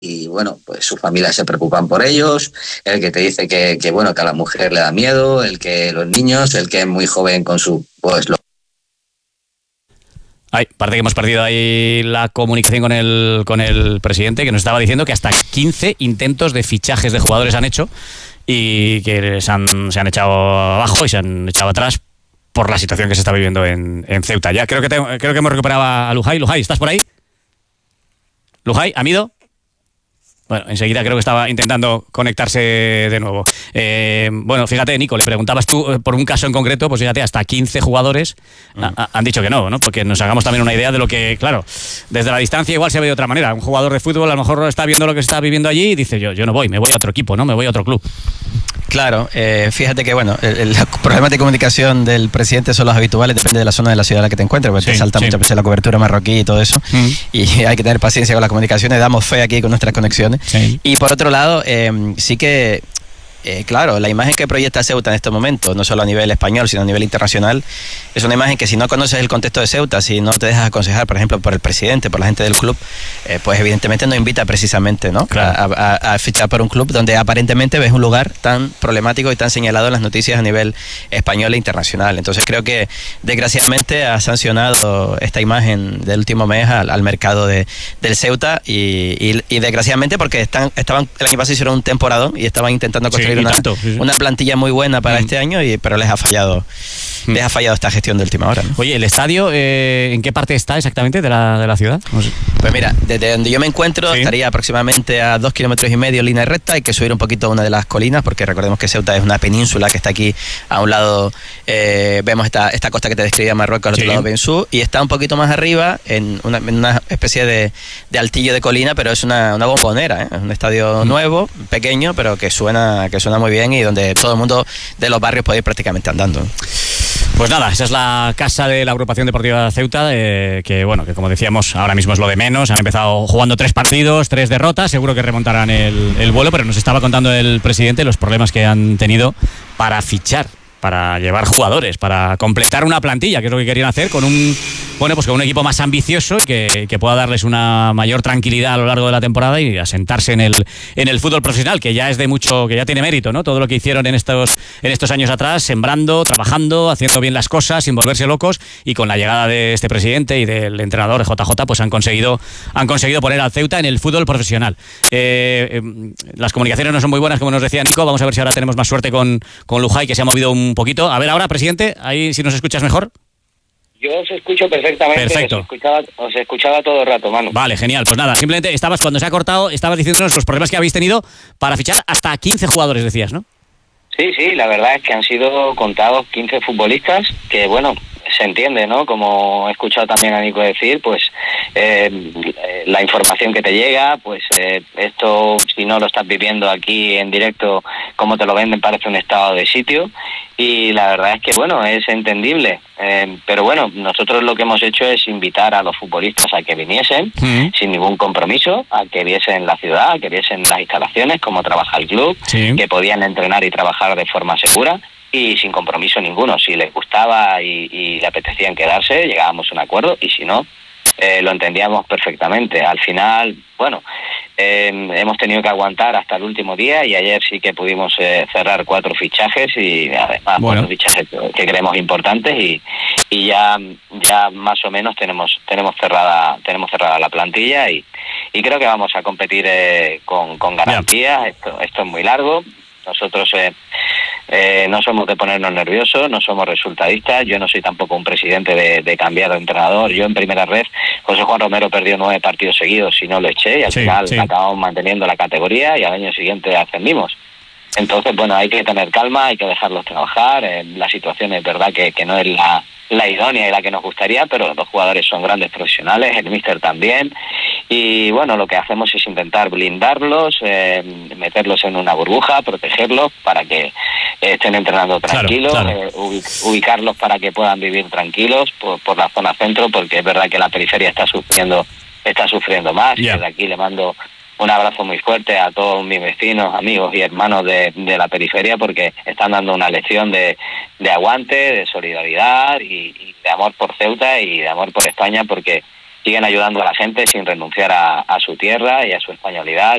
y bueno, pues sus familias se preocupan por ellos, el que te dice que bueno, que a la mujer le da miedo, el que los niños, el que es muy joven con su, pues Ay, parece que hemos perdido ahí la comunicación con el presidente, que nos estaba diciendo que hasta 15 intentos de fichajes de jugadores han hecho y que se han echado abajo y se han echado atrás por la situación que se está viviendo en Ceuta. Ya creo que hemos recuperado a Lujay. Lujay, ¿estás por ahí? Lujay, ¿Amido? Bueno, enseguida creo que estaba intentando conectarse de nuevo. Bueno, fíjate, Nico, le preguntabas tú por un caso en concreto, pues fíjate, hasta 15 jugadores han dicho que no, ¿no? Porque nos hagamos también una idea de lo que, claro, desde la distancia igual se ve de otra manera. Un jugador de fútbol a lo mejor está viendo lo que se está viviendo allí y dice, yo no voy, me voy a otro equipo, ¿no? Me voy a otro club. Claro, fíjate que bueno, los problemas de comunicación del presidente son los habituales, depende de la zona de la ciudad en la que te encuentres, porque te salta muchas veces la cobertura marroquí y todo eso, y hay que tener paciencia con las comunicaciones, damos fe aquí con nuestras conexiones. Y por otro lado, sí que claro, la imagen que proyecta Ceuta en estos momentos, no solo a nivel español, sino a nivel internacional, es una imagen que si no conoces el contexto de Ceuta, si no te dejas aconsejar, por ejemplo, por el presidente, por la gente del club, pues evidentemente no invita precisamente, ¿no? Claro. a fichar por un club donde aparentemente ves un lugar tan problemático y tan señalado en las noticias a nivel español e internacional. Entonces creo que desgraciadamente ha sancionado esta imagen del último mes al mercado del Ceuta y desgraciadamente porque estaban el año pasado hicieron un temporadón y estaban intentando construir una plantilla muy buena para este año, pero les ha fallado esta gestión de última hora, ¿no? Oye, ¿el estadio en qué parte está exactamente de la ciudad? No sé. Pues mira, desde donde yo me encuentro estaría aproximadamente a 2,5 kilómetros en línea recta. Hay que subir un poquito a una de las colinas porque recordemos que Ceuta es una península que está aquí a un lado, vemos esta costa que te describía Marruecos, al otro lado Bensú, y está un poquito más arriba en una especie de altillo de colina, pero es una bombonera, ¿eh? Es un estadio nuevo, pequeño, pero que suena muy bien y donde todo el mundo de los barrios puede ir prácticamente andando. Pues nada, esa es la casa de la Agrupación Deportiva Ceuta, que bueno, que como decíamos, ahora mismo es lo de menos. Han empezado jugando 3 partidos, 3 derrotas, seguro que remontarán el vuelo, pero nos estaba contando el presidente los problemas que han tenido para fichar, para llevar jugadores, para completar una plantilla, que es lo que querían hacer con un equipo más ambicioso y que pueda darles una mayor tranquilidad a lo largo de la temporada y asentarse en el fútbol profesional, que ya es de mucho, que ya tiene mérito, ¿no? Todo lo que hicieron en estos años atrás, sembrando, trabajando, haciendo bien las cosas, sin volverse locos, y con la llegada de este presidente y del entrenador JJ, pues han conseguido poner al Ceuta en el fútbol profesional. Las comunicaciones no son muy buenas, como nos decía Nico. Vamos a ver si ahora tenemos más suerte con Lujay, que se ha movido un poquito. A ver ahora, presidente, ahí si nos escuchas mejor. Yo os escucho perfectamente. Perfecto. Os escuchaba todo el rato, Manu. Vale, genial. Pues nada, simplemente cuando se ha cortado, estabas diciéndonos los problemas que habéis tenido para fichar hasta 15 jugadores, decías, ¿no? Sí, la verdad es que han sido contados 15 futbolistas, que bueno, se entiende, ¿no? Como he escuchado también a Nico decir, pues la información que te llega, pues esto, si no lo estás viviendo aquí en directo, como te lo venden, parece un estado de sitio. Y la verdad es que, bueno, es entendible. Pero bueno, nosotros lo que hemos hecho es invitar a los futbolistas a que viniesen sin ningún compromiso, a que viesen la ciudad, a que viesen las instalaciones, cómo trabaja el club, que podían entrenar y trabajar de forma segura y sin compromiso ninguno. Si les gustaba y le apetecían quedarse, llegábamos a un acuerdo, y si no, lo entendíamos perfectamente. Al final, bueno, hemos tenido que aguantar hasta el último día, y ayer sí que pudimos cerrar 4 fichajes, y además 4 fichajes que creemos importantes, y ya más o menos tenemos cerrada la plantilla, y creo que vamos a competir con garantías. Esto es muy largo. Nosotros no somos de ponernos nerviosos, no somos resultadistas. Yo no soy tampoco un presidente de cambiar de entrenador. Yo en primera red, José Juan Romero perdió 9 partidos seguidos y no lo eché, y al final acabamos manteniendo la categoría y al año siguiente ascendimos. Entonces, bueno, hay que tener calma, hay que dejarlos trabajar. La situación es verdad que no es la idónea y la que nos gustaría, pero los jugadores son grandes profesionales, el míster también, y bueno, lo que hacemos es intentar blindarlos, meterlos en una burbuja, protegerlos para que estén entrenando tranquilos, ubicarlos para que puedan vivir tranquilos por la zona centro, porque es verdad que la periferia está sufriendo más, y desde aquí le mando un abrazo muy fuerte a todos mis vecinos, amigos y hermanos de la periferia, porque están dando una lección de aguante, de solidaridad y de amor por Ceuta y de amor por España, porque siguen ayudando a la gente sin renunciar a su tierra y a su españolidad.